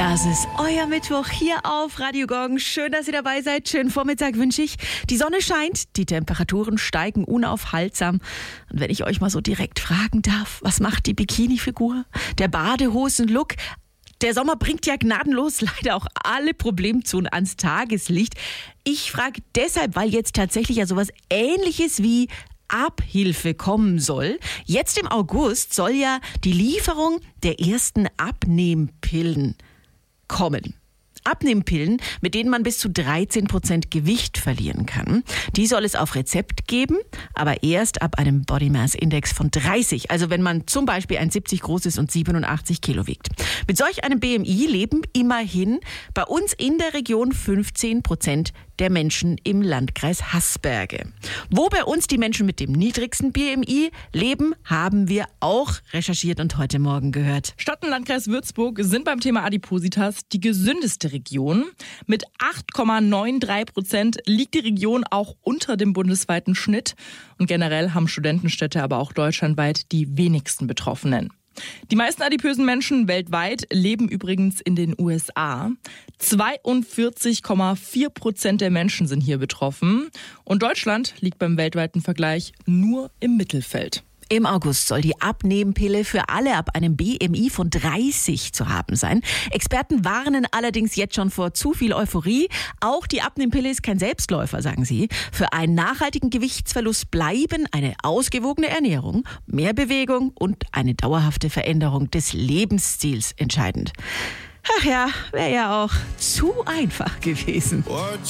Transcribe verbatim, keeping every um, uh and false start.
Das ist euer Mittwoch hier auf Radio Gorgen. Schön, dass ihr dabei seid. Schönen Vormittag wünsche ich. Die Sonne scheint, die Temperaturen steigen unaufhaltsam. Und wenn ich euch mal so direkt fragen darf, was macht die Bikini-Figur? Der Badehosen-Look? Der Sommer bringt ja gnadenlos leider auch alle Problemzonen ans Tageslicht. Ich frage deshalb, weil jetzt tatsächlich ja sowas Ähnliches wie Abhilfe kommen soll. Jetzt im August soll ja die Lieferung der ersten Abnehmpillen kommen. Abnehmpillen, mit denen man bis zu dreizehn Prozent Gewicht verlieren kann. Die soll es auf Rezept geben, aber erst ab einem Body Mass Index von dreißig. Also wenn man zum Beispiel eins Komma siebzig groß ist und siebenundachtzig Kilo wiegt. Mit solch einem B M I leben immerhin bei uns in der Region fünfzehn Prozent der Menschen im Landkreis Haßberge. Wo bei uns die Menschen mit dem niedrigsten B M I leben, haben wir auch recherchiert und heute Morgen gehört. Stadt und Landkreis Würzburg sind beim Thema Adipositas die gesündeste Region. Mit acht Komma dreiundneunzig Prozent liegt die Region auch unter dem bundesweiten Schnitt. Und generell haben Studentenstädte, aber auch deutschlandweit die wenigsten Betroffenen. Die meisten adipösen Menschen weltweit leben übrigens in den U S A. zweiundvierzig Komma vier Prozent der Menschen sind hier betroffen. Und Deutschland liegt beim weltweiten Vergleich nur im Mittelfeld. Im August soll die Abnehmpille für alle ab einem B M I von dreißig zu haben sein. Experten warnen allerdings jetzt schon vor zu viel Euphorie. Auch die Abnehmpille ist kein Selbstläufer, sagen sie. Für einen nachhaltigen Gewichtsverlust bleiben eine ausgewogene Ernährung, mehr Bewegung und eine dauerhafte Veränderung des Lebensstils entscheidend. Ach ja, wäre ja auch zu einfach gewesen.